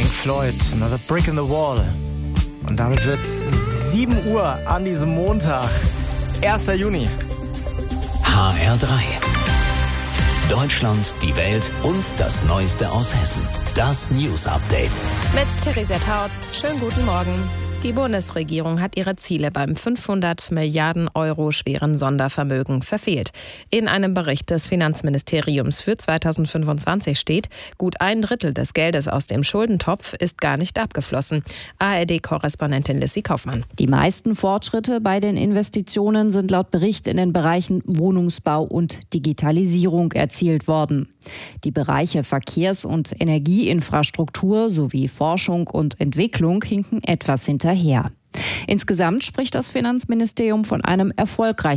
Floyd, Another Brick in the Wall. Und damit wird's 7 Uhr an diesem Montag, 1. Juni. HR3. Deutschland, die Welt und das Neueste aus Hessen. Das News Update. Mit Theresa Tautz. Schönen guten Morgen. Die Bundesregierung hat ihre Ziele beim 500 Milliarden Euro schweren Sondervermögen verfehlt. In einem Bericht des Finanzministeriums für 2025 steht, gut 1/3 des Geldes aus dem Schuldentopf ist gar nicht abgeflossen. ARD-Korrespondentin Lissy Kaufmann. Die meisten Fortschritte bei den Investitionen sind laut Bericht in den Bereichen Wohnungsbau und Digitalisierung erzielt worden. Die Bereiche Verkehrs- und Energieinfrastruktur sowie Forschung und Entwicklung hinken etwas hinterher. Insgesamt spricht das Finanzministerium von einem erfolgreichen